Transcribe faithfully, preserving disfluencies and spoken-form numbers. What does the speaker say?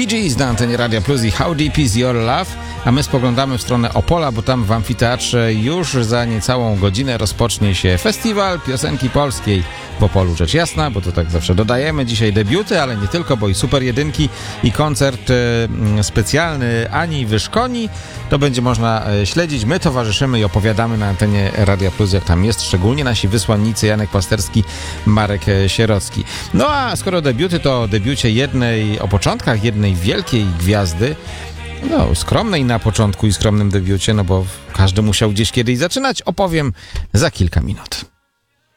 Gees na antenie Radia Plus i How Deep Is Your Love, a my spoglądamy w stronę Opola, bo tam w amfiteatrze już za niecałą godzinę rozpocznie się festiwal piosenki polskiej w Opolu. Rzecz jasna, bo to tak zawsze dodajemy. Dzisiaj debiuty, ale nie tylko, bo i super jedynki i koncert e, specjalny Ani Wyszkoni. To będzie można e, śledzić. My towarzyszymy i opowiadamy na antenie Radia Plus, jak tam jest, szczególnie nasi wysłannicy Janek Pasterski, Marek Sierocki. No a skoro debiuty, to o debiucie jednej, o początkach jednej wielkiej gwiazdy, no skromnej na początku i skromnym debiucie, no bo każdy musiał gdzieś kiedyś zaczynać, opowiem za kilka minut.